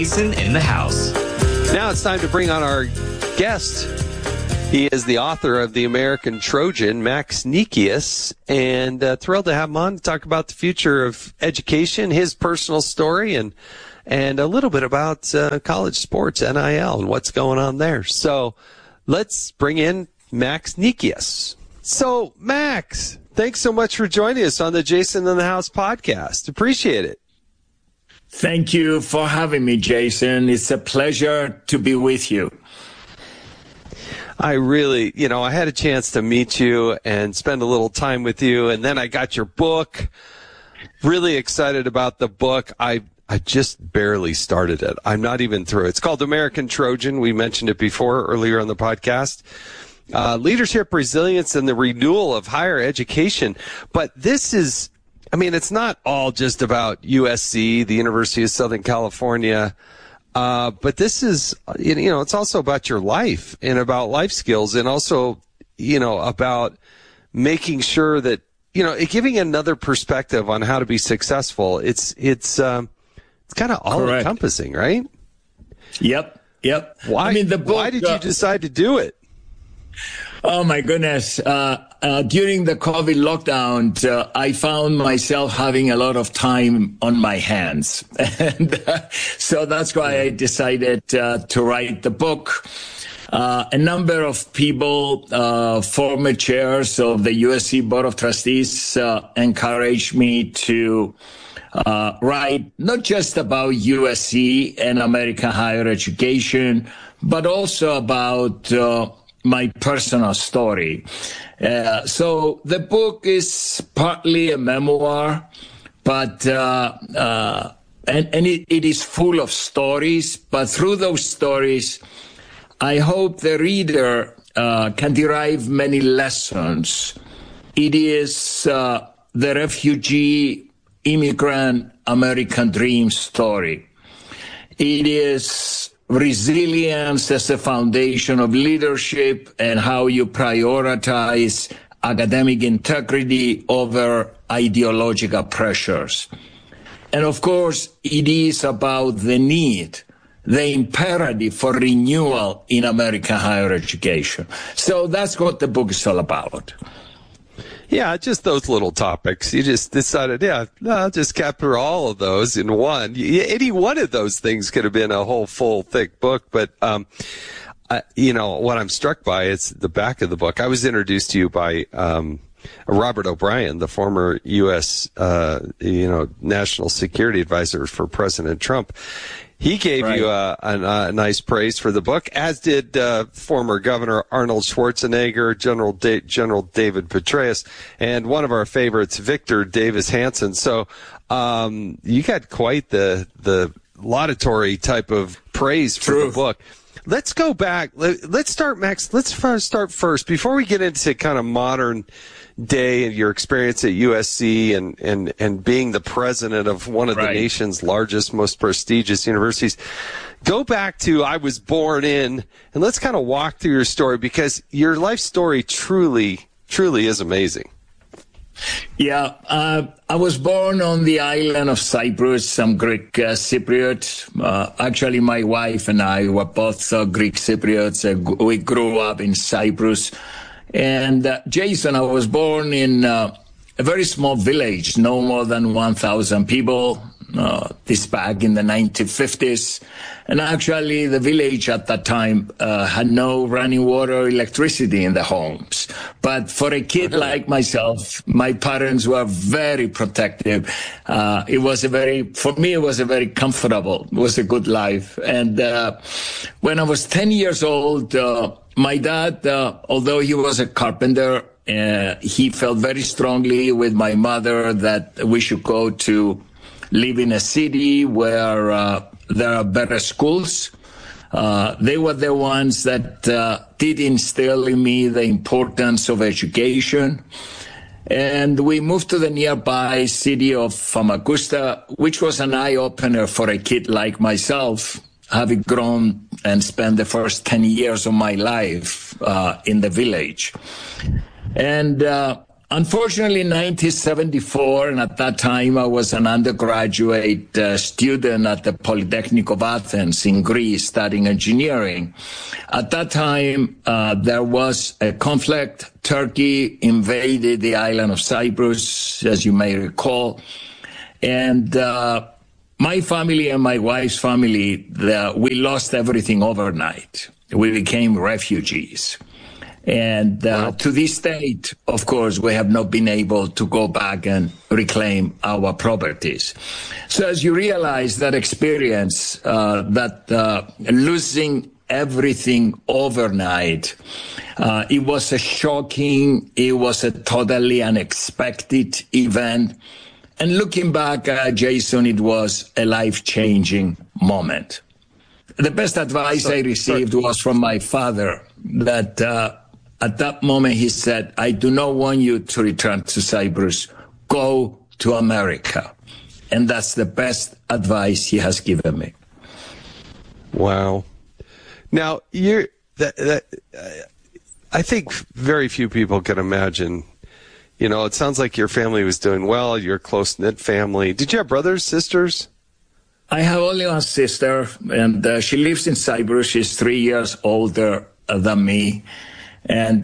Jason in the house. Now it's time to bring on our guest. He is the author of The American Trojan, Max Nikias, and thrilled to have him on to talk about the future of education, his personal story, and a little bit about college sports, NIL, and what's going on there. So let's bring in Max Nikias. So, Max, thanks so much for joining us on the Jason in the House podcast. Appreciate it. Thank you for having me, Jason. It's a pleasure to be with you. I really, I had a chance to meet you and spend a little time with you, and then I got your book. Really excited about the book. I just barely started it. I'm not even through. It's called American Trojan. We mentioned it before earlier on the podcast. Leadership, resilience, and the renewal of higher education. But this is, it's not all just about USC, the University of Southern California. But this is, it's also about your life and about life skills, and also, about making sure that, giving another perspective on how to be successful. It's kind of all encompassing, right? Yep. Why did you decide to do it? Oh my goodness. During the COVID lockdown, I found myself having a lot of time on my hands. And so that's why I decided to write the book. A number of people, former chairs of the USC Board of Trustees, encouraged me to write not just about USC and American higher education, but also about my personal story. So the book is partly a memoir, but and it is full of stories. But through those stories, I hope the reader can derive many lessons. It is the refugee immigrant American dream story. It is resilience as a foundation of leadership and how you prioritize academic integrity over ideological pressures. And of course, it is about the need, the imperative for renewal in American higher education. So that's what the book is all about. Yeah, just those little topics. You just decided, I'll just capture all of those in one. Any one of those things could have been a whole full, thick book. But, what I'm struck by is the back of the book. I was introduced to you by Robert O'Brien, the former U.S., national security advisor for President Trump. He gave you a nice praise for the book, as did former Governor Arnold Schwarzenegger, General David Petraeus, and one of our favorites, Victor Davis Hanson. So you got quite the laudatory type of praise for the book. Let's go back. Let's start, Max. Let's start first before we get into kind of modern day and your experience at USC and being the president of one of the nation's largest, most prestigious universities. Go back to I was born in, and let's kind of walk through your story, because your life story truly is amazing. Yeah, I was born on the island of Cyprus. I'm Greek Cypriot. Actually, my wife and I were both Greek Cypriots. We grew up in Cyprus. And Jason, I was born in a very small village, no more than 1,000 people, this back in the 1950s. And actually, the village at that time had no running water or electricity in the homes. But for a kid like myself, my parents were very protective. For me, it was a very comfortable, it was a good life. And when I was 10 years old, my dad, although he was a carpenter, he felt very strongly with my mother that we should go to live in a city where there are better schools. They were the ones that did instill in me the importance of education. And we moved to the nearby city of Famagusta, which was an eye-opener for a kid like myself, having grown and spent the first 10 years of my life in the village. And Unfortunately, in 1974, and at that time I was an undergraduate student at the Polytechnic of Athens in Greece studying engineering. At that time, there was a conflict. Turkey invaded the island of Cyprus, as you may recall. And my family and my wife's family, we lost everything overnight. We became refugees. And to this date, of course, we have not been able to go back and reclaim our properties. So as you realize that experience, losing everything overnight, it was it was a totally unexpected event. And looking back, Jason, it was a life-changing moment. The best advice I received was from my father that at that moment, he said, I do not want you to return to Cyprus. Go to America. And that's the best advice he has given me. Wow. Now, I think very few people can imagine, it sounds like your family was doing well. You're a close-knit family. Did you have brothers, sisters? I have only one sister, and she lives in Cyprus. She's 3 years older than me. And,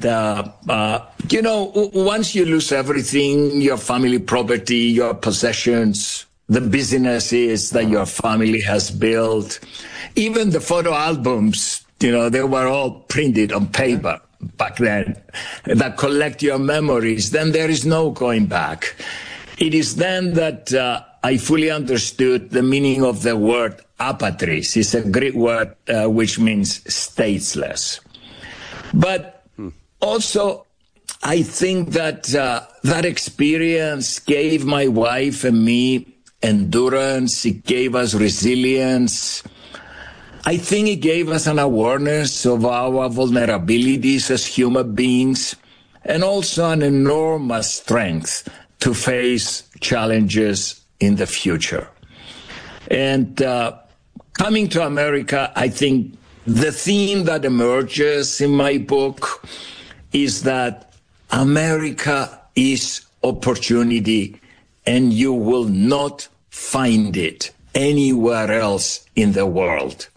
once you lose everything, your family property, your possessions, the businesses that your family has built, even the photo albums, they were all printed on paper back then that collect your memories, then there is no going back. It is then that I fully understood the meaning of the word apatris. It's a Greek word which means stateless. But also, I think that that experience gave my wife and me endurance. It gave us resilience. I think it gave us an awareness of our vulnerabilities as human beings, and also an enormous strength to face challenges in the future. And coming to America, I think the theme that emerges in my book is that America is opportunity, and you will not find it anywhere else in the world.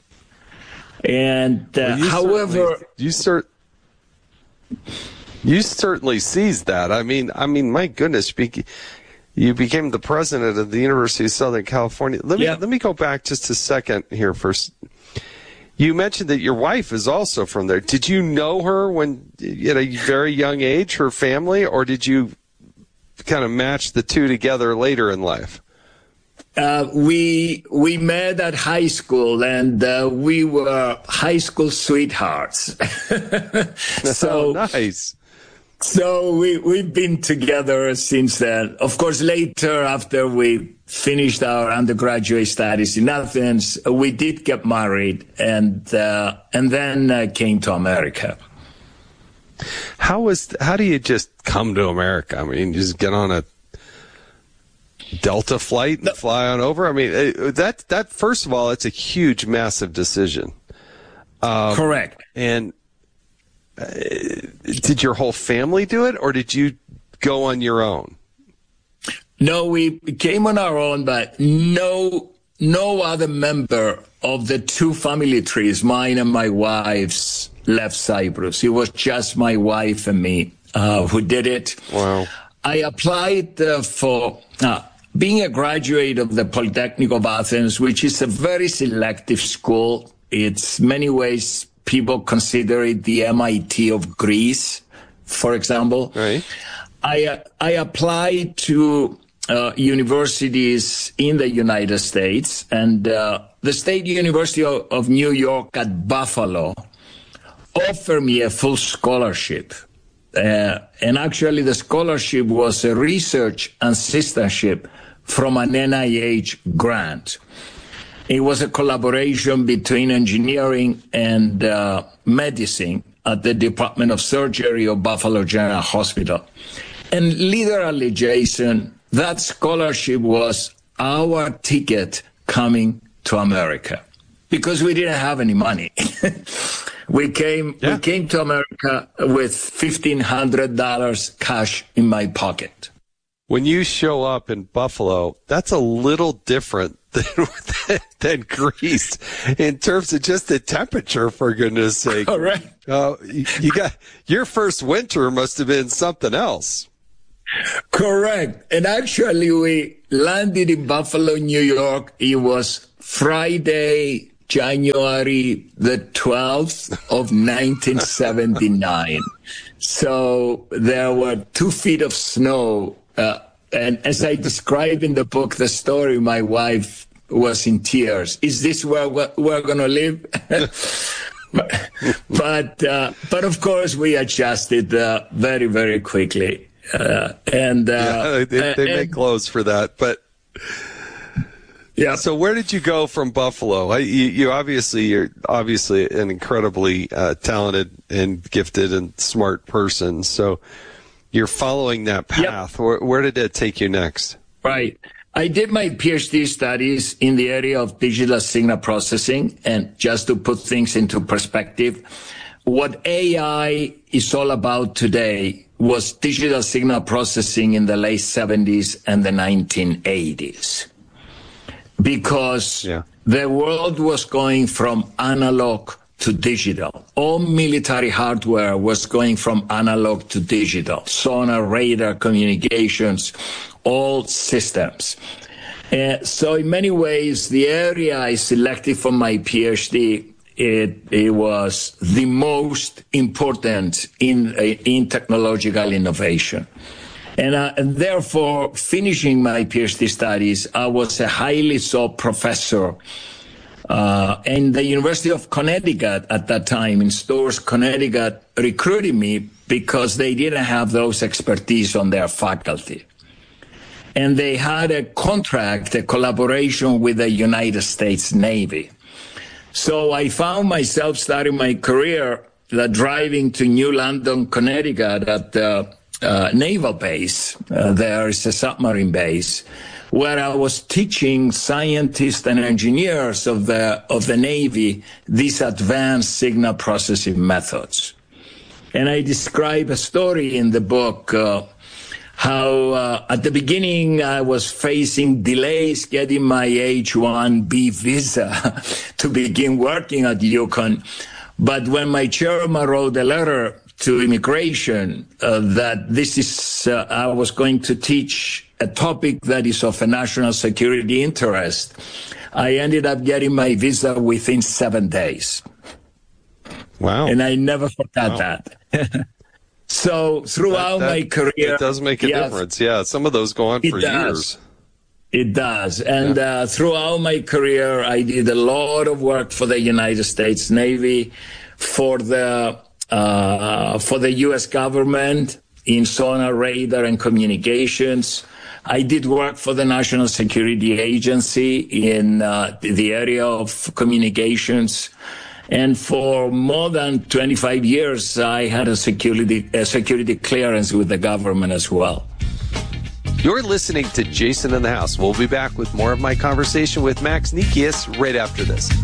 And however, you certainly seized that. I mean, my goodness, you became the president of the University of Southern California. Let me go back just a second here first. You mentioned that your wife is also from there. Did you know her when at a very young age, her family, or did you kind of match the two together later in life? We met at high school, and we were high school sweethearts. So nice. So we've been together since then. Of course, later, after we finished our undergraduate studies in Athens, we did get married, and then came to America. How do you just come to America? I mean, just get on a Delta flight and fly on over? I mean, that first of all, it's a huge, massive decision. Correct. And did your whole family do it, or did you go on your own? No, we came on our own, but no other member of the two family trees, mine and my wife's, left Cyprus. It was just my wife and me who did it. Wow. I applied for being a graduate of the Polytechnic of Athens, which is a very selective school. It's many ways people consider it the MIT of Greece, for example. Right. I applied to universities in the United States, and the State University of New York at Buffalo offered me a full scholarship. And actually the scholarship was a research assistantship from an NIH grant. It was a collaboration between engineering and medicine at the Department of Surgery of Buffalo General Hospital. And literally, Jason, that scholarship was our ticket coming to America, because we didn't have any money. We came to America with $1,500 cash in my pocket. When you show up in Buffalo, that's a little different than Greece in terms of just the temperature, for goodness sake. Correct. You got your first winter must have been something else. Correct. And actually, we landed in Buffalo, New York. It was Friday, January the 12th of 1979. So there were 2 feet of snow. And as I describe in the book, the story, my wife was in tears. Is this where we're going to live? But of course, we adjusted very, very quickly. They make clothes for that. But yeah. So where did you go from Buffalo? You're obviously an incredibly talented and gifted and smart person. So you're following that path. Yep. Where did it take you next? Right. I did my PhD studies in the area of digital signal processing. And just to put things into perspective, what AI is all about today was digital signal processing in the late 70s and the 1980s. Because the world was going from analog to digital. All military hardware was going from analog to digital. Sonar, radar, communications, all systems. So in many ways, the area I selected for my PhD, it was the most important in technological innovation. And therefore, finishing my PhD studies, I was a highly sought professor and the University of Connecticut at that time, in Storrs, Connecticut, recruited me because they didn't have those expertise on their faculty. And they had a contract, a collaboration with the United States Navy. So I found myself starting my career driving to New London, Connecticut at the naval base. There is a submarine base where I was teaching scientists and engineers of the Navy these advanced signal processing methods. And I describe a story in the book how at the beginning I was facing delays getting my H-1B visa to begin working at UConn. But when my chairman wrote a letter to immigration that this is, I was going to teach a topic that is of a national security interest, I ended up getting my visa within 7 days. Wow. And I never forgot that. So throughout my career... It does make a difference. Yeah, some of those go on for years. It does. And throughout my career, I did a lot of work for the United States Navy, for the U.S. government in sonar, radar, and communications. I did work for the National Security Agency in the area of communications. And for more than 25 years, I had a security clearance with the government as well. You're listening to Jason in the House. We'll be back with more of my conversation with Max Nikias right after this.